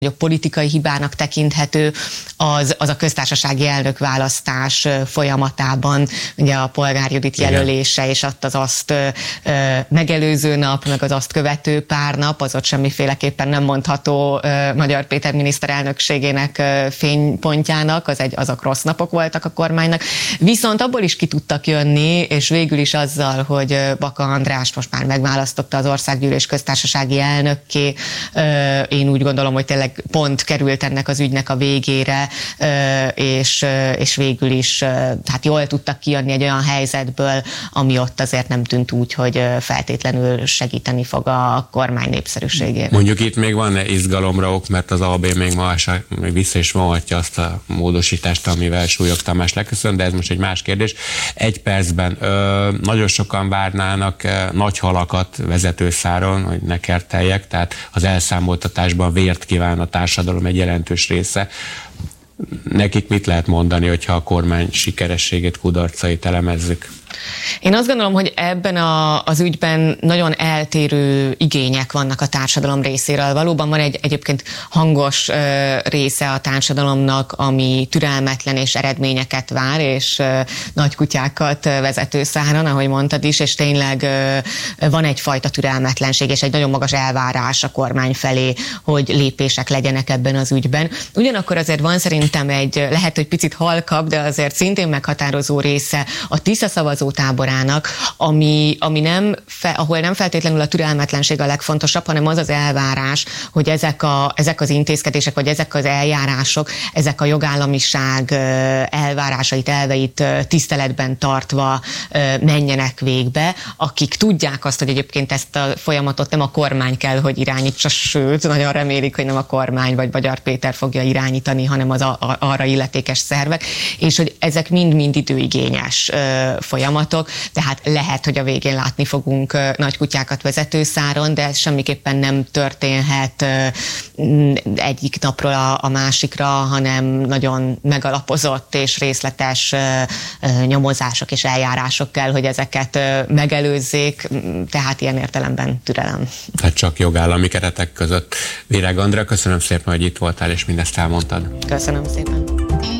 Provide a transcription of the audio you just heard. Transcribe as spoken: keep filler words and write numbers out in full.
a politikai hibának tekinthető, az, az a köztársasági elnökválasztás folyamatában, ugye a Polgár Judit jelölése, és ott az azt ö, megelőző nap, meg az azt követő pár nap, az ott semmiféleképpen nem mondható ö, Magyar Péter miniszterelnökségének ö, fénypontjának, az egy, azok rossz napok voltak a kormánynak. Viszont abból is ki tudtak jönni, és végül is azzal, hogy Baka András most már megválasztotta az Országgyűlés köztársasági elnökké, ö, én úgy gondolom, hogy tényleg pont került ennek az ügynek a végére, és, és végül is hát jól tudtak kijönni egy olyan helyzetből, ami ott azért nem tűnt úgy, hogy feltétlenül segíteni fog a kormány népszerűségére. Mondjuk itt még van izgalomra ok, mert az á bé még ma még vissza is vonhatja azt a módosítást, amivel Súlyog Tamás leköszön, de ez most egy más kérdés. Egy percben ö, nagyon sokan várnának ö, nagy halakat vezetőszáron, hogy ne kerteljek, tehát az elszámoltatásban vért kíván a társadalom egy jelentős része. Nekik mit lehet mondani, hogyha a kormány sikerességét, kudarcait elemezzük? Én azt gondolom, hogy ebben a, az ügyben nagyon eltérő igények vannak a társadalom részéről. Valóban van egy egyébként hangos uh, része a társadalomnak, ami türelmetlen és eredményeket vár, és uh, nagy kutyákat uh, vezetőszáron, ahogy mondtad is, és tényleg uh, van egyfajta türelmetlenség, és egy nagyon magas elvárás a kormány felé, hogy lépések legyenek ebben az ügyben. Ugyanakkor azért van szerintem egy, lehet, hogy picit halkabb, de azért szintén meghatározó része a Tisza szavazó táborának, ami, ami nem, fe, ahol nem feltétlenül a türelmetlenség a legfontosabb, hanem az az elvárás, hogy ezek, a, ezek az intézkedések, vagy ezek az eljárások, ezek a jogállamiság elvárásait, elveit tiszteletben tartva menjenek végbe, akik tudják azt, hogy egyébként ezt a folyamatot nem a kormány kell, hogy irányítsa, sőt, nagyon remélik, hogy nem a kormány vagy Magyar Péter fogja irányítani, hanem az a, a, arra illetékes szervek, és hogy ezek mind-mind időigényes folyamatok, tehát lehet, hogy a végén látni fogunk nagy kutyákat vezetőszáron, de ez semmiképpen nem történhet egyik napról a, a másikra, hanem nagyon megalapozott és részletes nyomozások és eljárások kell, hogy ezeket megelőzzék, tehát ilyen értelemben türelem. Tehát csak jogállami keretek között. Virág Andrea, köszönöm szépen, hogy itt voltál és mindezt elmondtad. Köszönöm szépen.